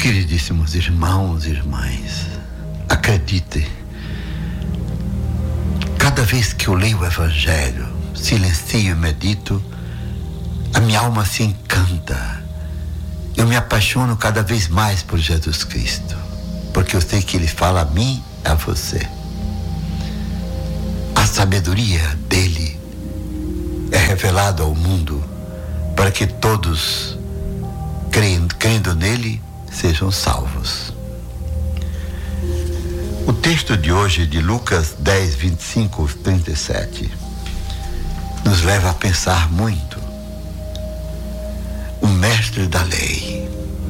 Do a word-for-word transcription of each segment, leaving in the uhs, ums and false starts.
Queridíssimos irmãos e irmãs, acreditem, cada vez que eu leio o Evangelho, silencio e medito, a minha alma se encanta. Eu me apaixono cada vez mais por Jesus Cristo, porque eu sei que Ele fala a mim e a você. A sabedoria dele é revelada ao mundo para que todos, crendo, crendo nele, sejam salvos. O texto de hoje, de Lucas dez, vinte e cinco, trinta e sete, nos leva a pensar muito. O mestre da lei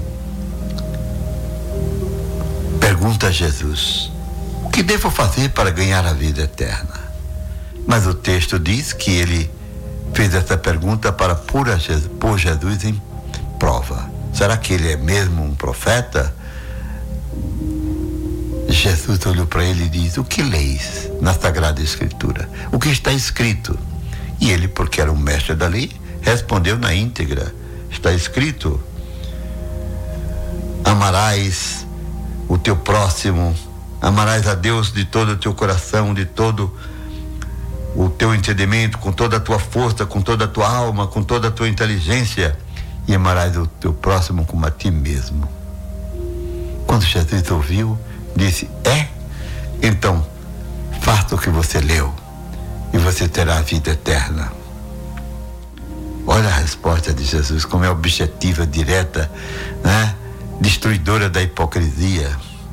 pergunta a Jesus: o que devo fazer para ganhar a vida eterna? Mas o texto diz que ele fez essa pergunta para pôr Jesus em prova. Será que ele é mesmo um profeta? Jesus olhou para ele e disse: o que leis na Sagrada Escritura? O que está escrito? E ele, porque era um mestre da lei, respondeu na íntegra: está escrito: amarás o teu próximo, amarás a Deus de todo o teu coração, de todo o teu entendimento, com toda a tua força, com toda a tua alma, com toda a tua inteligência, e amarás o teu próximo como a ti mesmo. Quando Jesus ouviu, disse: é? Então, faça o que você leu e você terá a vida eterna. Olha a resposta de Jesus, como é objetiva, direta, né? Destruidora da hipocrisia.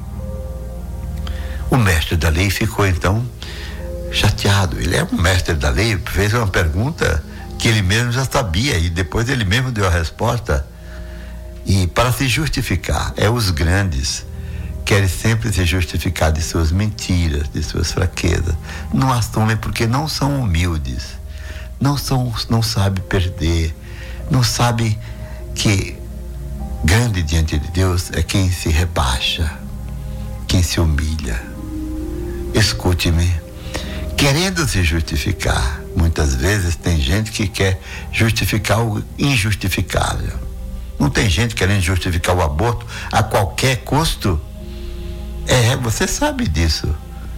O mestre da lei ficou então chateado. Ele é um mestre da lei, fez uma pergunta que ele mesmo já sabia e depois ele mesmo deu a resposta. E para se justificar, é os grandes querem sempre se justificar de suas mentiras, de suas fraquezas. Não assumem porque não são humildes, não são, não sabem perder, não sabem que grande diante de Deus é quem se rebaixa, quem se humilha. Escute-me, querendo se justificar, muitas vezes tem gente que quer justificar o injustificável. Não tem gente querendo justificar o aborto a qualquer custo? É, você sabe disso.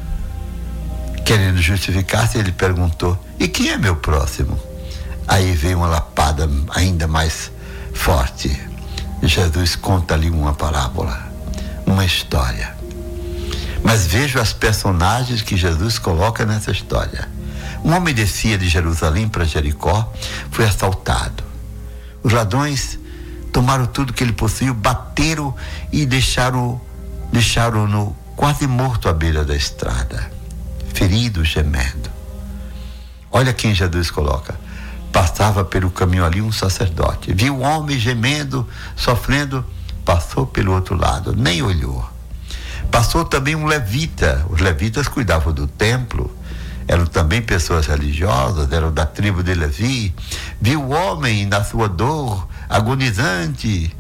Querendo justificar-se, ele perguntou: e quem é meu próximo? Aí veio uma lapada ainda mais forte. Jesus conta ali uma parábola, uma história. Mas veja as personagens que Jesus coloca nessa história. Um homem descia de Jerusalém para Jericó, foi assaltado. Os ladrões tomaram tudo que ele possuiu, bateram e deixaram, deixaram-no quase morto à beira da estrada, ferido, gemendo. Olha quem Jesus coloca. Passava pelo caminho ali um sacerdote, viu o homem gemendo, sofrendo, passou pelo outro lado, nem olhou. Passou também um levita. Os levitas cuidavam do templo, eram também pessoas religiosas, eram da tribo de Levi. Viu o homem na sua dor, agonizante,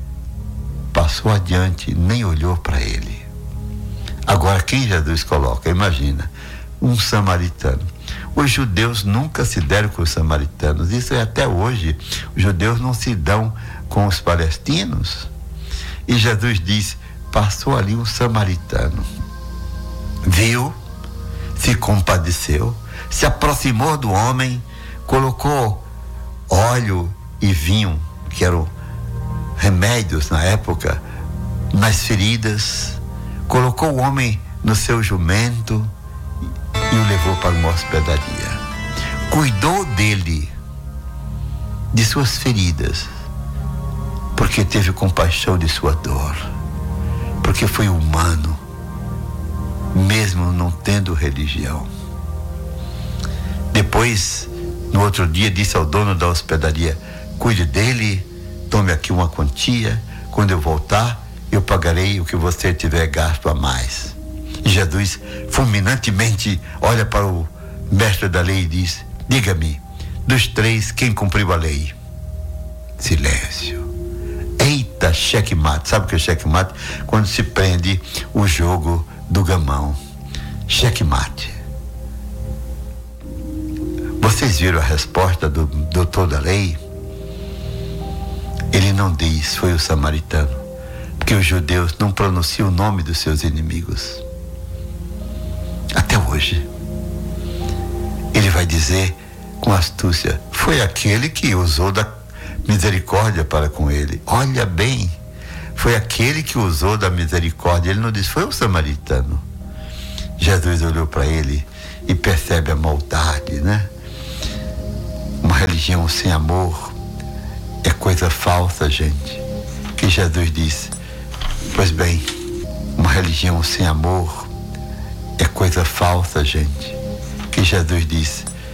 passou adiante, nem olhou para ele. Agora, quem Jesus coloca? Imagina, um samaritano. Os judeus nunca se deram com os samaritanos, isso é até hoje. Os judeus não se dão com os palestinos. E Jesus diz: passou ali um samaritano, viu, se compadeceu, se aproximou do homem, colocou óleo e vinho, que eram remédios na época, nas feridas, colocou o homem no seu jumento e o levou para uma hospedaria. Cuidou dele, de suas feridas, porque teve compaixão de sua dor, porque foi humano, mesmo não tendo religião. Depois, no outro dia, disse ao dono da hospedaria: cuide dele, tome aqui uma quantia, quando eu voltar, eu pagarei o que você tiver gasto a mais. E Jesus, fulminantemente, olha para o mestre da lei e diz: diga-me, dos três, quem cumpriu a lei? Silêncio. Eita, checkmate. Sabe o que é checkmate? Quando se prende o jogo do gamão. Checkmate. Vocês viram a resposta do doutor da lei? Ele não diz: foi o samaritano. que os judeus não pronunciam o nome dos seus inimigos. Até hoje. Ele vai dizer com astúcia: foi aquele que usou da misericórdia para com ele. Olha bem, foi aquele que usou da misericórdia. Ele não disse, foi o samaritano. Jesus olhou para ele e percebe a maldade, né? Uma religião sem amor é coisa falsa, gente. Que Jesus disse: pois bem, uma religião sem amor é coisa falsa, gente. Que Jesus disse: